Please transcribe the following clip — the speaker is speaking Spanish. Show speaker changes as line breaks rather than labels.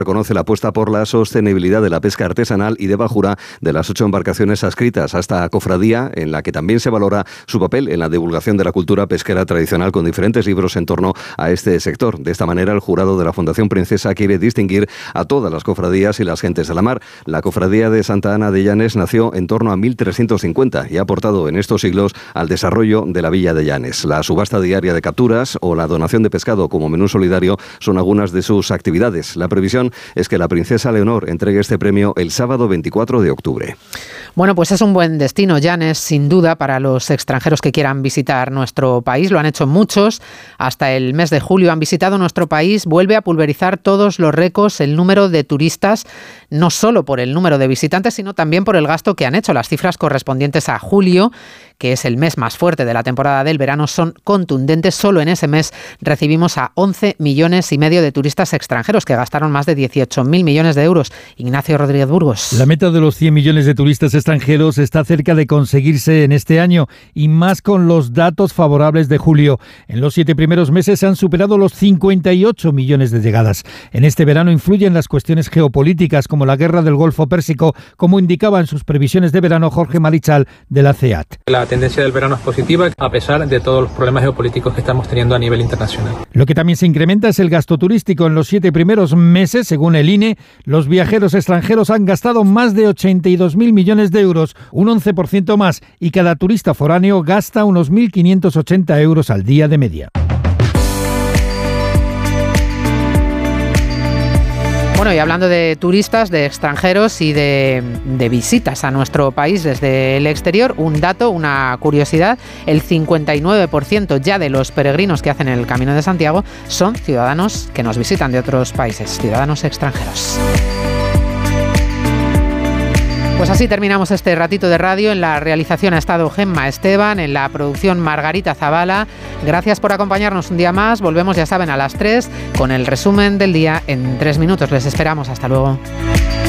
reconoce la apuesta por la sostenibilidad de la pesca artesanal y de bajura de las 8 embarcaciones adscritas a esta cofradía, en la que también se valora su papel en la divulgación de la cultura pesquera tradicional con diferentes libros en torno a este sector. De esta manera, el jurado de la Fundación Princesa quiere distinguir a todas las cofradías y las gentes de la mar. La cofradía de Santa Ana de Llanes nació en torno a 1350 y ha aportado en estos siglos al desarrollo de la villa de Llanes. La subasta diaria de capturas o la donación de pescado como menú solidario son algunas de sus actividades. La previsión es que la princesa Leonor entregue este premio el sábado 24 de octubre.
Bueno, pues es un buen destino, Llanes, sin duda, para los extranjeros que quieran visitar nuestro país. Lo han hecho muchos. Hasta el mes de julio han visitado nuestro país. Vuelve a pulverizar todos los récords el número de turistas, no solo por el número de visitantes, sino también por el gasto que han hecho. Las cifras correspondientes a julio, que es el mes más fuerte de la temporada del verano, son contundentes. Solo en ese mes recibimos a 11,5 millones de turistas extranjeros que gastaron más de 18.000 millones de euros. Ignacio Rodríguez Burgos.
La meta de los 100 millones de turistas extranjeros está cerca de conseguirse en este año, y más con los datos favorables de julio. En los 7 primeros meses se han superado los 58 millones de llegadas. En este verano influyen las cuestiones geopolíticas, como la guerra del Golfo Pérsico, como indicaba en sus previsiones de verano Jorge Marichal de la CEAT.
La tendencia del verano es positiva, a pesar de todos los problemas geopolíticos que estamos teniendo a nivel internacional.
Lo que también se incrementa es el gasto turístico. En los 7 primeros meses, según el INE, los viajeros extranjeros han gastado más de 82.000 millones de euros, un 11% más, y cada turista foráneo gasta unos 1.580 euros al día de media.
Bueno, y hablando de turistas, de extranjeros y de visitas a nuestro país desde el exterior, un dato, una curiosidad: el 59% ya de los peregrinos que hacen el Camino de Santiago son ciudadanos que nos visitan de otros países, ciudadanos extranjeros. Pues así terminamos este ratito de radio. En la realización ha estado Gemma Esteban, en la producción Margarita Zavala. Gracias por acompañarnos un día más. Volvemos, ya saben, a las 3 con el resumen del día en 3 minutos. Les esperamos. Hasta luego.